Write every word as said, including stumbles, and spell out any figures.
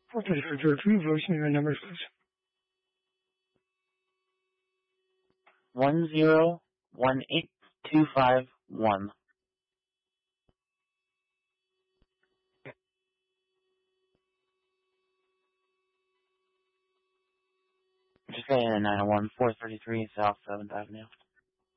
four thirty-five directory, voicing your numbers, please. One zero one eight two five one. Just say nine oh one four thirty-three South seventh Avenue.